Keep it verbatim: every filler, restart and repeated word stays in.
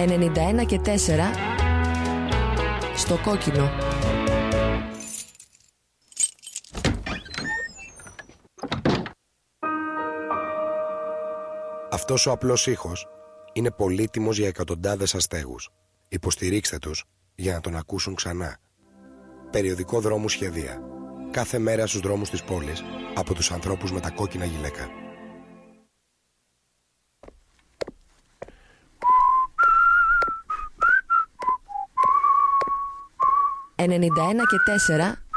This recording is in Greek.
ενενήντα ένα και τέσσερα στο κόκκινο. Αυτός ο απλός ήχος είναι πολύτιμος για εκατοντάδες αστέγους. Υποστηρίξτε τους για να τον ακούσουν ξανά. Περιοδικό δρόμου σχεδία. Κάθε μέρα στους δρόμους της πόλης από τους ανθρώπους με τα κόκκινα γυλαίκα. ενενήντα ένα και τέσσερα